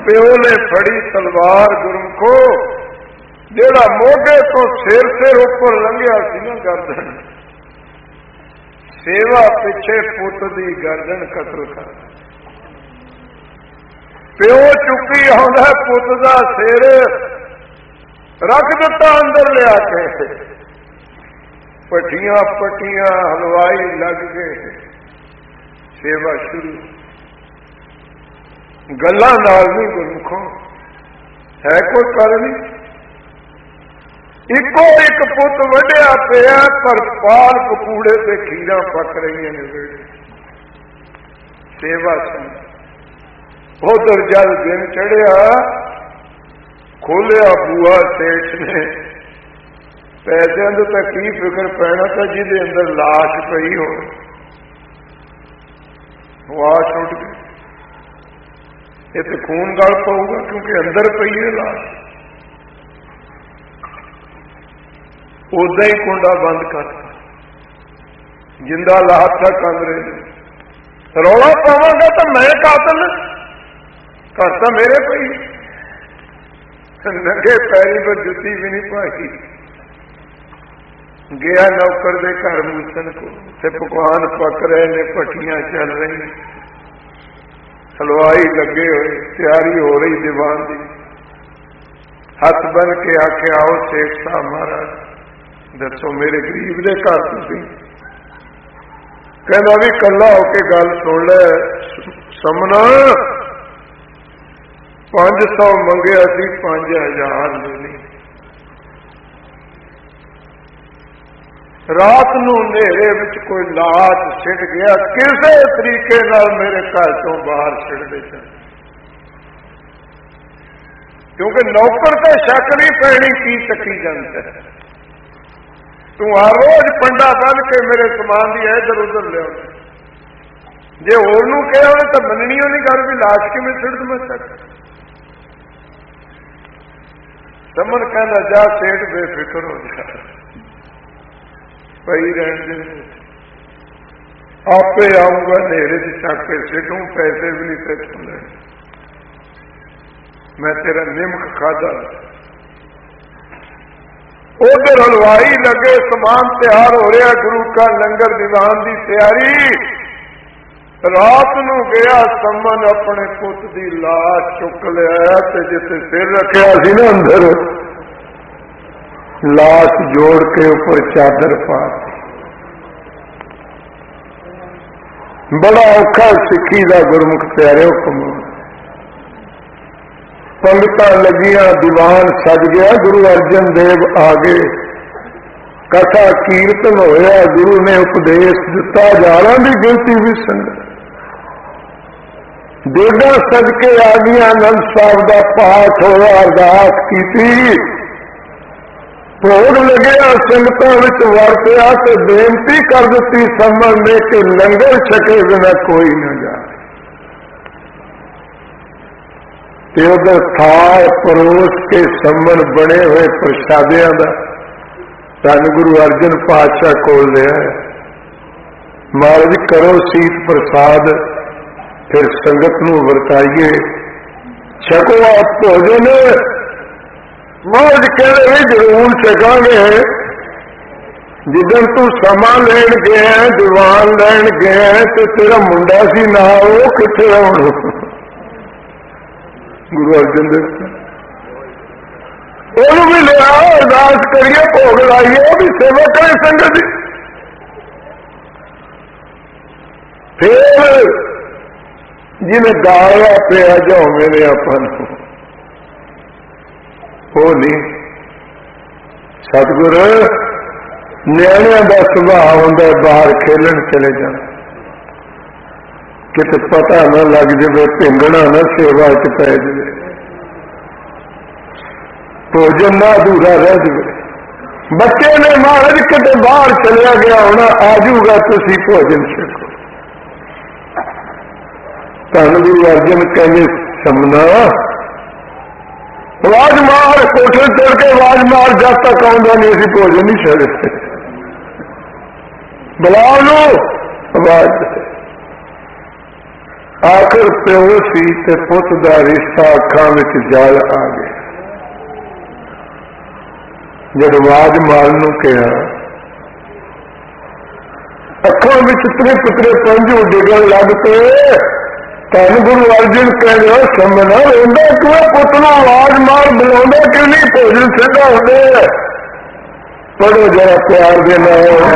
प्यो ने फड़ी तलवार गुरमुखो, जेड़ा मोगे तो सिर उपर लंघिया सी ना गर्दन, सेवा पिछे पुत दी गर्दन कतल कर। प्यो चुकी आउंदा पुत दा सिर, रख दिता अंदर लिया के, पटियां पटियां हलवाई लग गए, सेवा शुरू। गल्लां नाल नहीं गुरमुखो, है कोई कर नहीं। इको एक पुत वड्या पिया, पर पाल पकूड़े ते खीरा पक रही ने। सेवा सुन। उधर जल दिन चढ़िया, खोलिया बूआ सेठ ने, पैसों तो की फिक्र पैना था जिहदे अंदर लाश पई हो, वाश उठ गई। ये तो खून गल पऊगा क्योंकि अंदर पई है लाश। उदा ही कुंडा बंद कर, जिंदा लाता कमरे में। रौला पावांगा तो मैं कातल, घर तो मेरे पई, नंगे पैरी पर जुत्ती भी नहीं पाई। गया नौकर दे घर मूसन को, ते पकवान पक रहे ने, भट्टियां चल रही, हलवाई लगे हुए, तैयारी हो रही दीवान की। हथ बन के आके आओ सेठ साहब महाराज, दसो मेरे गरीब दे घर तुसीं। कहना भी कला होके गल सुन ले समना, 500 मंगया सी, 5000 लेनी। रात नूं नेरे विच कोई लाश छिड़ गया, किसी तरीके नाल मेरे घर तो बाहर छिड़ दे, क्योंकि नौकर तो शक नहीं पैनी की चकी जाता है। तू हर रोज पंडा बन के मेरे समान की इधर उधर लिया, जे होर नूं कहा तो मननी नहीं गल भी लाश किवें छिड़ दूं मैं तक। समन कहना जा सेठ बेफिक्र हो जा, पई रहन दे, आपे आऊंगा नेरे च चक के सिटूं, पैसे भी नहीं तेरे ले, मैं तेरा निमक खादा। उधर हलवाई लगे, सामान तैयार हो रहा, गुरु का लंगर दीवान की तैयारी। रात नूं गया समन अपने पुत की लाश चुक लिया, ते जिथे सिर रखा सी ना अंदर, लाश जोड़ के ऊपर चादर पा। बड़ा औखा सिक्खी का गुरमुख प्यारे हुक्म। पंगतां लगियां, दीवान सज गया, गुरु अर्जन देव आ गए, कथा कीर्तन होया, गुरु ने उपदेश दिता, 11 की गिनती भी संगत। देगा सदके आ गया, आनंद साहब का पाठ होया, अरदास की, भोग लगे, संगतां विच वरतिया ते बेनती कर दी समन ने कि लंगर छके बिना कोई न जाए। ते उधर थाल परोस के समन बने हुए प्रसादियां दा धन गुरु अर्जन पातशाह कोल लिया। महाराज करो सीत प्रसाद, फिर संगत नूं वरताइए, छको आप भोजन। महाराज कहते भी जरूर छकांगे, जिदन तू समा लैन गया, दीवान लैन गया, तो तेरा मुंडा सी ना, वो किथे आउण। गुरु अर्जन देव ओनू भी लिया, अरदास करिए, भोग लाइए, वो भी सेवा करे संगत की। फिर जिन्हें दाया पिया जाओ मेरे अपन हो नहीं। सतगुर न्याणियां का सुभाव होंदा बाहर खेलन चले जान, किते पता न लग जाए, भिंगना न सेवा च पै जाए, भोजन ना अधूरा रह जाए। बच्चे ने महाराज किते बाहर चलिया गया होना, आजूगा तुसी भोजन छको। धन गुरु अर्जन कहने समना आवाज मार, कोठे चढ़ के आवाज मार, जब तक आउंदा नहीं असीं भोजन नहीं छड़ते। बुला लो आवाज। आखिर प्यो सी ते पुत दा रिश्ता अखां विच जल आ गया। जब आवाज मारन नूं कहा, अखां विच त्रिप पंजू डिगन लग पे। धन गुरु अर्जन कहना समझना रोंदा क्यों, पुत नूं आवाज मार बुलाउंदा क्यों नहीं, भोजन सिद्धा होंदे। पढ़ो जरा प्यार दे नाल।